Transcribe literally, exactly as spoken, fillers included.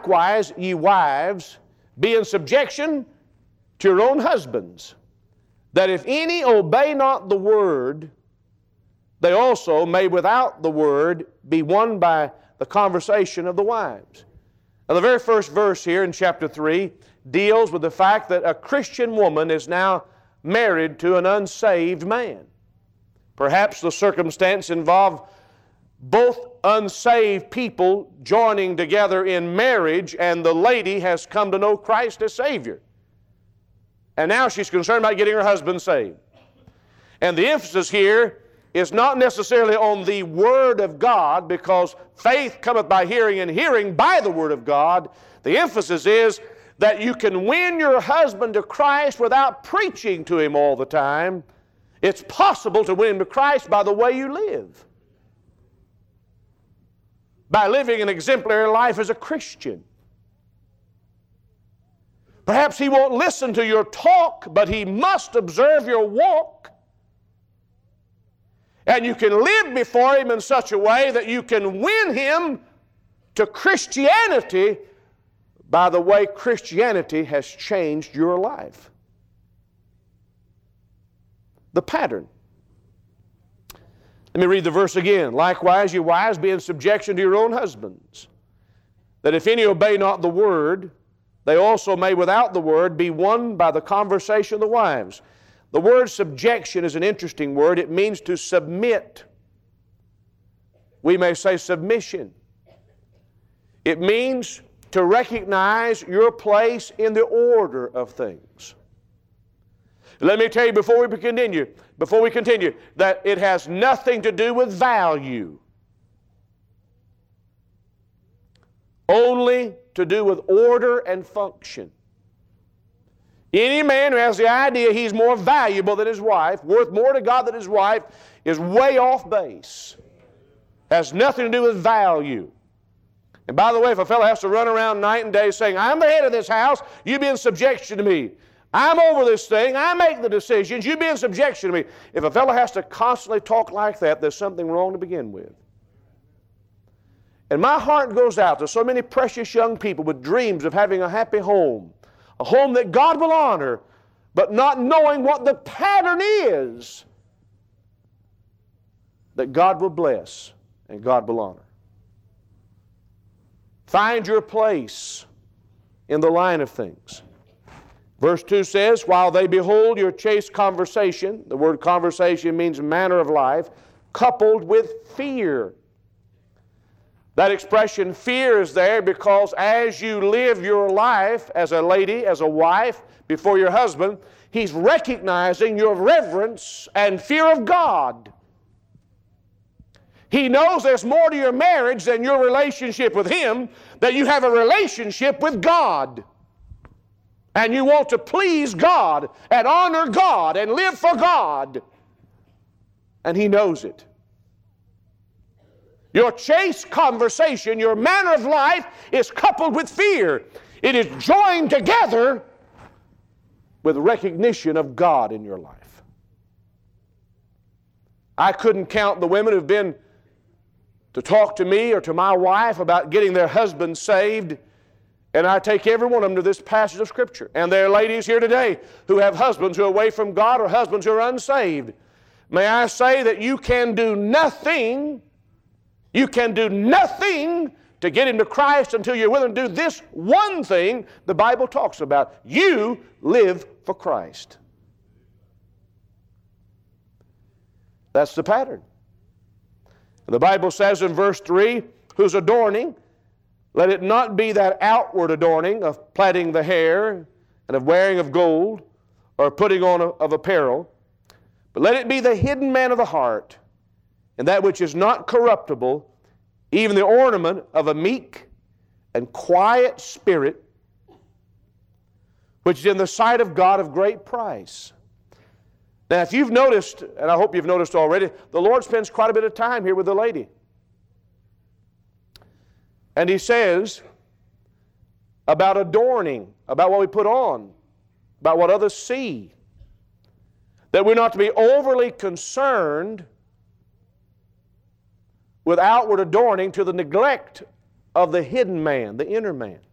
Likewise, ye wives, be in subjection to your own husbands, that if any obey not the word, they also may without the word be won by the conversation of the wives. Now, the very first verse here in chapter three deals with the fact that a Christian woman is now married to an unsaved man. Perhaps the circumstance involved both unsaved people joining together in marriage, and the lady has come to know Christ as Savior. And now she's concerned about getting her husband saved. And the emphasis here is not necessarily on the Word of God, because faith cometh by hearing, and hearing by the Word of God. The emphasis is that you can win your husband to Christ without preaching to him all the time. It's possible to win him to Christ by the way you live, by living an exemplary life as a Christian. Perhaps he won't listen to your talk, but he must observe your walk. And you can live before him in such a way that you can win him to Christianity by the way Christianity has changed your life. The pattern. Let me read the verse again. Likewise, ye wives, be in subjection to your own husbands, that if any obey not the word, they also may without the word be won by the conversation of the wives. The word subjection is an interesting word. It means to submit. We may say submission. It means to recognize your place in the order of things. Let me tell you before we continue, before we continue, that it has nothing to do with value. Only to do with order and function. Any man who has the idea he's more valuable than his wife, worth more to God than his wife, is way off base. Has nothing to do with value. And by the way, if a fellow has to run around night and day saying, I'm the head of this house, you be in subjection to me. I'm over this thing, I make the decisions, you be in subjection to me. If a fellow has to constantly talk like that, there's something wrong to begin with. And my heart goes out to so many precious young people with dreams of having a happy home, a home that God will honor, but not knowing what the pattern is that God will bless and God will honor. Find your place in the line of things. Verse two says, while they behold your chaste conversation, the word conversation means manner of life, coupled with fear. That expression, fear, is there because as you live your life as a lady, as a wife, before your husband, he's recognizing your reverence and fear of God. He knows there's more to your marriage than your relationship with him, that you have a relationship with God. And you want to please God and honor God and live for God. And he knows it. Your chaste conversation, your manner of life is coupled with fear. It is joined together with recognition of God in your life. I couldn't count the women who've been to talk to me or to my wife about getting their husbands saved, and I take every one of them to this passage of Scripture. And there are ladies here today who have husbands who are away from God or husbands who are unsaved. May I say that you can do nothing, you can do nothing to get him to Christ until you're willing to do this one thing the Bible talks about. You live for Christ. That's the pattern. The Bible says in verse three, whose adorning, let it not be that outward adorning of plaiting the hair and of wearing of gold or putting on of apparel, but let it be the hidden man of the heart, and that which is not corruptible, even the ornament of a meek and quiet spirit, which is in the sight of God of great price. Now, if you've noticed, and I hope you've noticed already, the Lord spends quite a bit of time here with the lady. And he says about adorning, about what we put on, about what others see, that we're not to be overly concerned with outward adorning to the neglect of the hidden man, the inner man.